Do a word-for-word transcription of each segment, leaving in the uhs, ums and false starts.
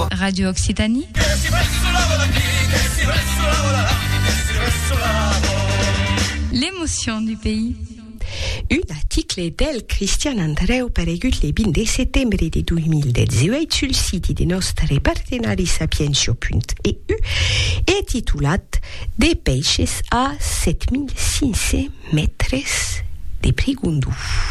Radio Occitanie. L'émotion du pays. Un article del Cristian Andreu paregut le vinte de settembre de duemiladiciotto sul sito dei nostri partenari sapiensio punto e u è titulat De peixes a setmilcinque metres de Prigundu.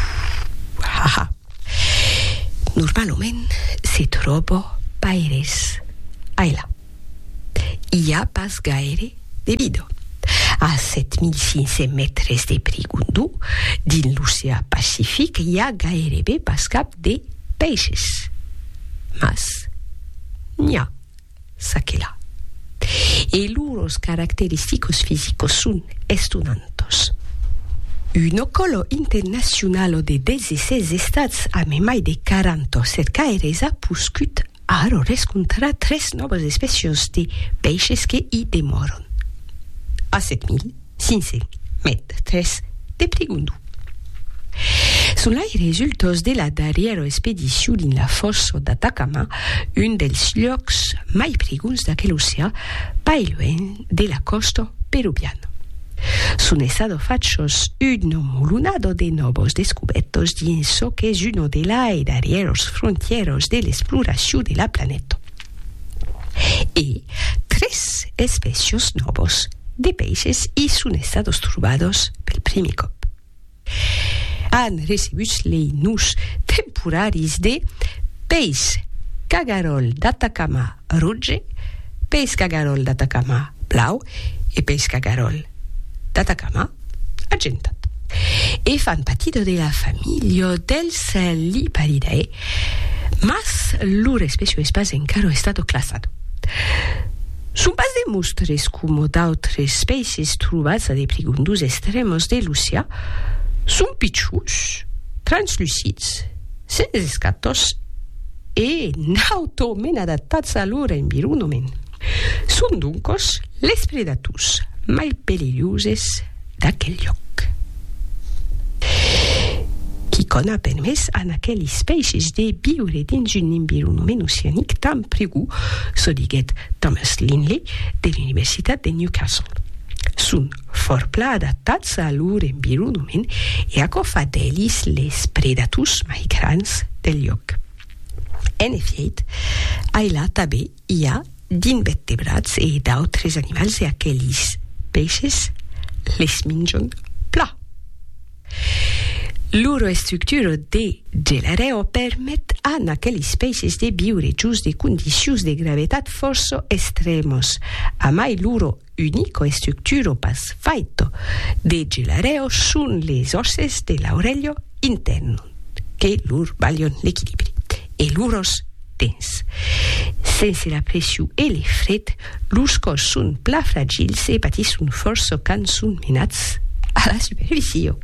Normalment se troba paires aila. Hi ha pas gaire de vida. A setmilcinque metres de Prigundu, din l'oceà Pacífic, hi ha gairebé pas cap de peixes. Mas n'hi ha saquela. E lors característicos físicos sun estunantos. Un colo internazionale de dezesseis estats a mai de quaranta cercaires ha puscut aro rescontra tres novas especies de peixes que hi demoron. A setmilcinque metres de Prigundu. Sunt lai resultats de la darriera expedició din la fossa d'Atacama, un dels llocs mai priguns d'aquell oceà, pailuen de la costa peruviana. Sunt stato fachos un mulunado de novos descobertos dins so que és uno de las darrieros frontieros de l'exploració de la planeta. E tres especies novos de peixes i són estats trobados pel primer cop. Han recibut les noms temporaris de peix cagarol d'Atacama rouge, peix cagarol d'Atacama blau e peix cagarol d'Atacama argentat. E fan partito de la famiglia dels Liparidae, mas lor specie pas encara è stato classato. Sunt pas de mostres cum d'altres species trobats a de Prigundus extremos de l'oceà, sunt piccius, translucids, sense escatos e nautomen adaptats a lor environnement. Sunt duncos les predators mai perillosos d'aquell lloc. Qui ha permès a aquelles species de viure dins un environnement oceànic tan prigu, so diguet Thomas Linley de l'Universitat de Newcastle. Sunt fort pla adaptats a lor environnement e aco fa d'ells les predators mai grans del lloc. En efecte, allà també hi ha d'invertebrats e d'altres animals e aquells peixes les mengen pla. Loro structura de gelareo permet a aquelles species de viure just de condicions de gravetat força extremos. A mai loro unico structura pas faito de gelareo són les osses de l'orello interno, que lor valion l'equilibri, e loros dents. Sense la pressió e el fred, lors cos són pla fragils e patissun força quan són menats a la superfície.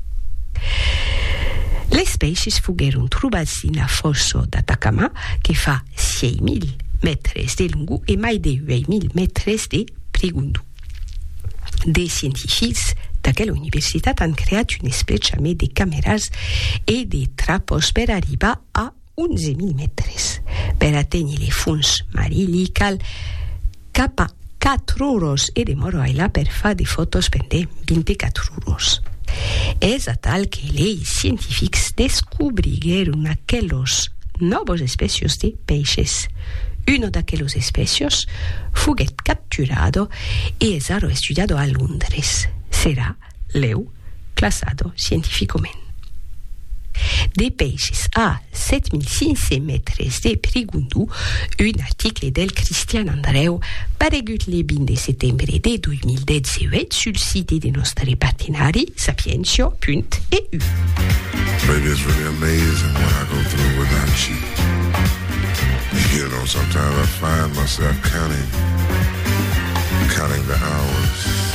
Les peixes fugueron trobats in la fossa d'Atacama, que fa sei mil metres de longo e mai de huit mil metres de Prigundu. Des científics d'aquella universitat han creat un esplechament de càmeres e de trapos per arribar a onze mil metres. Per atteindre les fons marini cal cap a quatre hores e demora allà per fa de fotos pendent vint-i-quatre hores. És a tal que les científics descobrigueren aquellos novos especies de peixes. Uno d'aquellos especies fuguet capturado e es ara estudiado a Londres. Serà leu classado científicament. De peixes a setmilcinque metres de Prigundu, un article del Cristian Andreu paregut le vinte de settembre de duemiladiciotto sul sito dei nostri partenari sapiensio punto e u. Baby, it's really amazing what I go through without you. You know, sometimes I find myself counting, counting the hours.